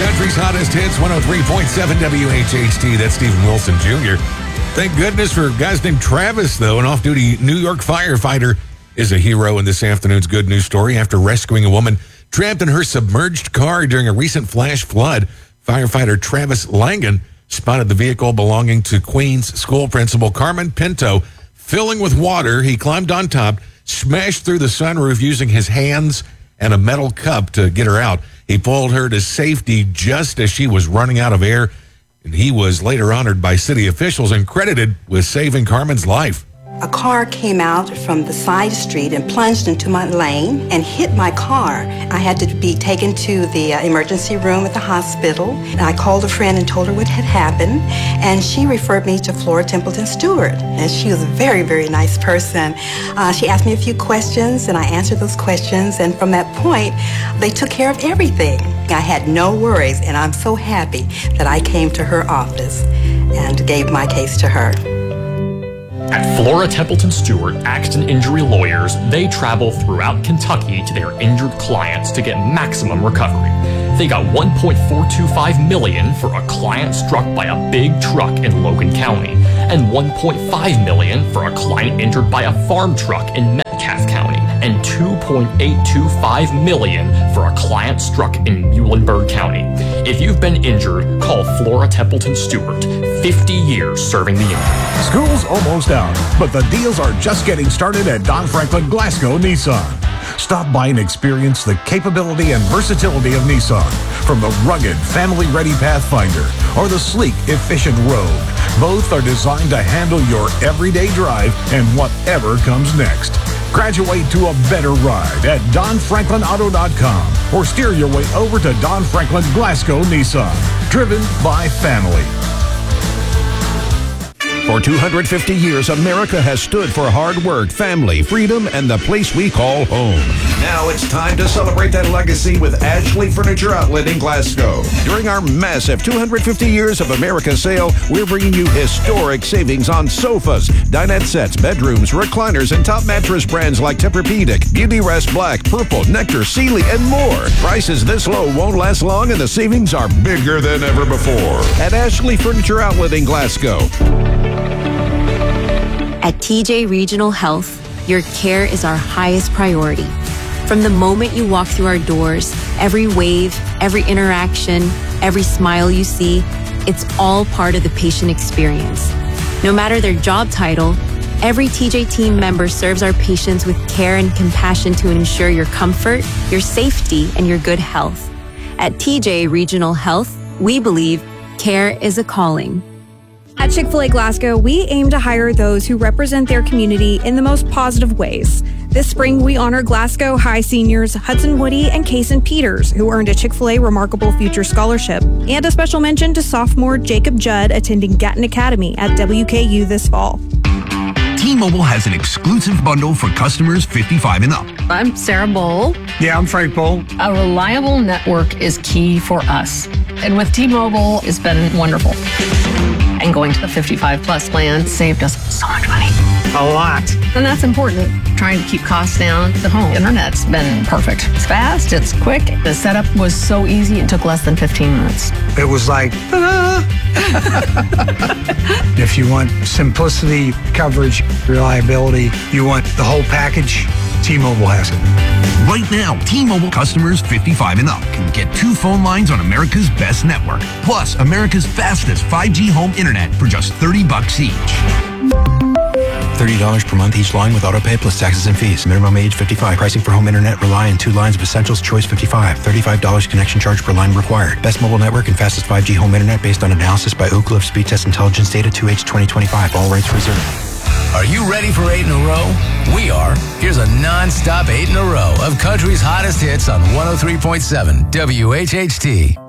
Country's hottest hits, 103.7 WHHT. That's Stephen Wilson Jr. Thank goodness for guys named Travis, though. An off-duty New York firefighter is a hero in this afternoon's good news story after rescuing a woman trapped in her submerged car during a recent flash flood. Firefighter Travis Langan spotted the vehicle belonging to Queens school principal Carmen Pinto filling with water. He climbed on top, smashed through the sunroof using his hands and a metal cup to get her out. He pulled her to safety just as she was running out of air, and he was later honored by city officials and credited with saving Carmen's life. A car came out from the side street and plunged into my lane and hit my car. I had to be taken to the emergency room at the hospital. I called a friend and told her what had happened, and she referred me to Flora Templeton Stewart. And she was a very, very nice person. She asked me a few questions, and I answered those questions, and from that point, they took care of everything. I had no worries, and I'm so happy that I came to her office and gave my case to her. At Flora Templeton Stewart Accident Injury Lawyers, they travel throughout Kentucky to their injured clients to get maximum recovery. They got $1.425 million for a client struck by a big truck in Logan County, and $1.5 million for a client injured by a farm truck in Metcalfe County, and $2.825 million for a client struck in Muhlenberg County. If you've been injured, call Flora Templeton Stewart. 50 years serving the injured. School's almost out, but the deals are just getting started at Don Franklin Glasgow Nissan. Stop by and experience the capability and versatility of Nissan. From the rugged, family-ready Pathfinder or the sleek, efficient Rogue. Both are designed to handle your everyday drive and whatever comes next. Graduate to a better ride at DonFranklinAuto.com or steer your way over to Don Franklin Glasgow Nissan. Driven by family. For 250 years, America has stood for hard work, family, freedom, and the place we call home. Now it's time to celebrate that legacy with Ashley Furniture Outlet in Glasgow. During our massive 250 Years of America sale, we're bringing you historic savings on sofas, dinette sets, bedrooms, recliners, and top mattress brands like Tempur-Pedic, Beautyrest Black, Purple, Nectar, Sealy, and more. Prices this low won't last long, and the savings are bigger than ever before. At Ashley Furniture Outlet in Glasgow. At TJ Regional Health, your care is our highest priority. From the moment you walk through our doors, every wave, every interaction, every smile you see, it's all part of the patient experience. No matter their job title, every TJ team member serves our patients with care and compassion to ensure your comfort, your safety, and your good health. At TJ Regional Health, we believe care is a calling. At Chick-fil-A Glasgow, we aim to hire those who represent their community in the most positive ways. This spring, we honor Glasgow High seniors Hudson Woody and Kason Peters, who earned a Chick-fil-A Remarkable Future Scholarship, and a special mention to sophomore Jacob Judd attending Gatton Academy at WKU this fall. T-Mobile has an exclusive bundle for customers 55 and up. I'm Sarah Bowl. Yeah, I'm Frank Bowl. A reliable network is key for us. And with T-Mobile, it's been wonderful. And going to the 55 plus plan saved us so much money. A lot. And that's important. Trying to keep costs down. The home internet's been perfect. It's fast, it's quick. The setup was so easy, it took less than 15 minutes. It was like, If you want simplicity, coverage, reliability, you want the whole package, T-Mobile has it. Right now, T-Mobile customers 55 and up can get 2 phone lines on America's best network, plus America's fastest 5G home internet for just $30 each. $30 per month each line with autopay plus taxes and fees. Minimum age 55. Pricing for home internet rely on 2 lines of Essentials Choice 55. $35 connection charge per line required. Best mobile network and fastest 5G home internet based on analysis by Ookla of Speed Test Intelligence data 2H 2025. All rates reserved. Are you ready for 8 in a row? We are. Here's a non-stop 8 in a row of country's hottest hits on 103.7 WHHT.